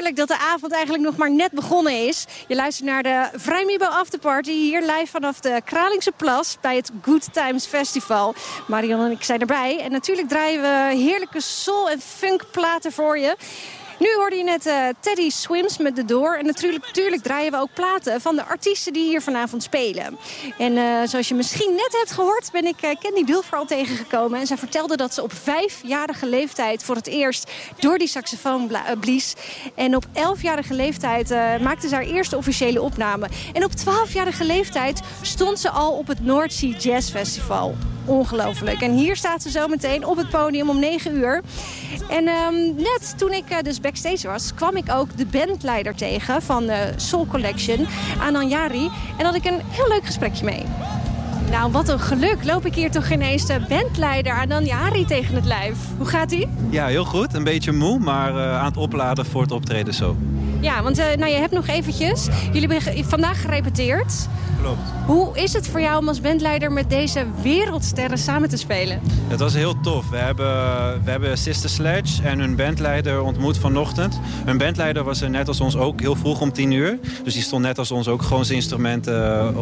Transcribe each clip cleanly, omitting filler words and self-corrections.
heerlijk dat de avond eigenlijk nog maar net begonnen is. Je luistert naar de Vrijmibo Afterparty hier live vanaf de Kralingse Plas bij het Good Times Festival. Marion en ik zijn erbij. En natuurlijk draaien we heerlijke soul- en funkplaten voor je. Nu hoorde je net Teddy Swims met The Door. En natuurlijk draaien we ook platen van de artiesten die hier vanavond spelen. En zoals je misschien net hebt gehoord, ben ik Candy Dulfer al tegengekomen. En zij vertelde dat ze op 5-jarige leeftijd voor het eerst door die saxofoon blies. En op 11-jarige leeftijd maakte ze haar eerste officiële opname. En op 12-jarige leeftijd stond ze al op het North Sea Jazz Festival. Ongelooflijk. En hier staat ze zo meteen op het podium om 9 uur. En net toen ik dus backstage was, kwam ik ook de bandleider tegen van de Soul Collection, Anand Yari. En had ik een heel leuk gesprekje mee. Nou, wat een geluk. Loop ik hier toch ineens de bandleider Anand Yari tegen het lijf. Hoe gaat ie? Ja, heel goed. Een beetje moe, maar aan het opladen voor het optreden zo. Ja, want je hebt nog eventjes. Jullie hebben vandaag gerepeteerd. Klopt. Hoe is het voor jou om als bandleider met deze wereldsterren samen te spelen? Het was heel tof. We hebben Sister Sledge en hun bandleider ontmoet vanochtend. Hun bandleider was er net als ons ook heel vroeg om 10 uur. Dus die stond net als ons ook gewoon zijn instrumenten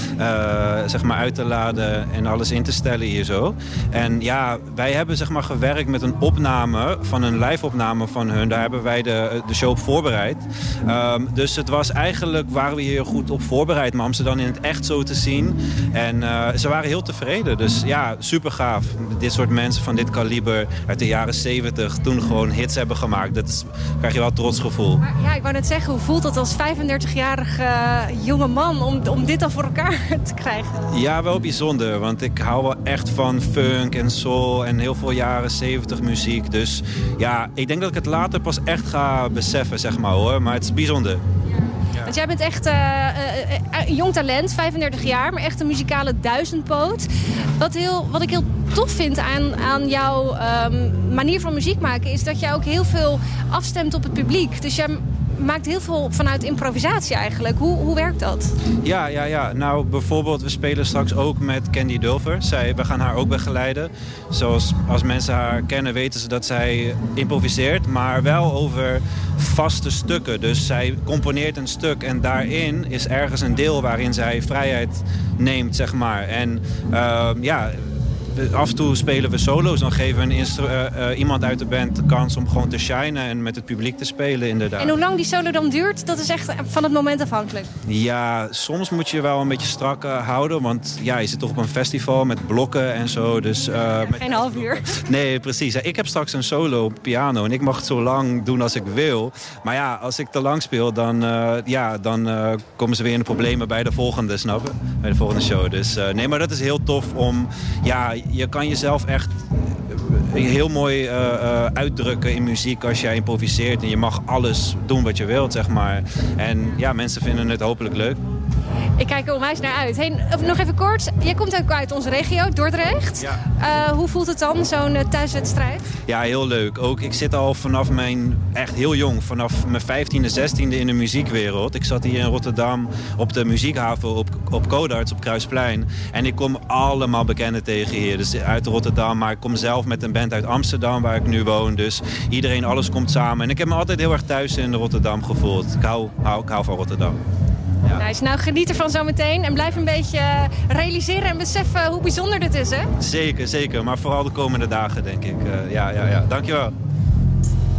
zeg maar uit te laden en alles in te stellen hier zo. En ja, wij hebben zeg maar gewerkt met een opname van een live-opname van hun. Daar hebben wij de show op voorbereid. Dus het was eigenlijk, waren we hier goed op voorbereid, maar om ze dan in het echt zo te zien. En ze waren heel tevreden. Dus ja, super gaaf. Dit soort mensen van dit kaliber uit de jaren 70 toen gewoon hits hebben gemaakt. Dat krijg je wel trots gevoel. Maar, ja, ik wou net zeggen, hoe voelt het als 35-jarige jonge man om dit dan voor elkaar te krijgen? Ja, wel bijzonder. Want ik hou wel echt van funk en soul en heel veel jaren 70 muziek. Dus ja, ik denk dat ik het later pas echt ga beseffen, zeg maar hoor. Maar het is bijzonder. Want jij bent echt jong talent, 35 jaar, maar echt een muzikale duizendpoot. Wat ik heel tof vind aan jouw manier van muziek maken, is dat jij ook heel veel afstemt op het publiek. Dus jij maakt heel veel vanuit improvisatie eigenlijk. Hoe werkt dat? Ja. Nou, bijvoorbeeld, we spelen straks ook met Candy Dulfer. We gaan haar ook begeleiden. Zoals als mensen haar kennen, weten ze dat zij improviseert, maar wel over vaste stukken. Dus zij componeert een stuk en daarin is ergens een deel waarin zij vrijheid neemt, zeg maar. En af en toe spelen we solo's. Dan geven we iemand uit de band de kans om gewoon te shinen en met het publiek te spelen, inderdaad. En hoe lang die solo dan duurt, dat is echt van het moment afhankelijk? Ja, soms moet je wel een beetje strak houden. Want ja, je zit toch op een festival met blokken en zo. Dus, geen half uur. Nee, precies. Ik heb straks een solo op piano en ik mag het zo lang doen als ik wil. Maar ja, als ik te lang speel, dan komen ze weer in de problemen bij de volgende, snap je? Bij de volgende show. Dus nee, maar dat is heel tof om... Ja, je kan jezelf echt heel mooi uitdrukken in muziek als jij improviseert. En je mag alles doen wat je wilt, zeg maar. En ja, mensen vinden het hopelijk leuk. Ik kijk er onwijs naar uit. Hey, nog even kort. Jij komt ook uit onze regio, Dordrecht. Ja. Hoe voelt het dan, zo'n thuiswedstrijd? Ja, heel leuk. Ook, ik zit al vanaf echt heel jong, vanaf mijn 15e, 16e in de muziekwereld. Ik zat hier in Rotterdam op de muziekhaven op Codarts, op Kruisplein. En ik kom allemaal bekenden tegen hier. Dus uit Rotterdam, maar ik kom zelf met een band uit Amsterdam, waar ik nu woon. Dus iedereen, alles komt samen. En ik heb me altijd heel erg thuis in Rotterdam gevoeld. Ik hou van Rotterdam. Ja. Nice. Nou, geniet ervan zo meteen en blijf een beetje realiseren en beseffen hoe bijzonder dit is, hè? Zeker. Maar vooral de komende dagen, denk ik. Ja. Dankjewel.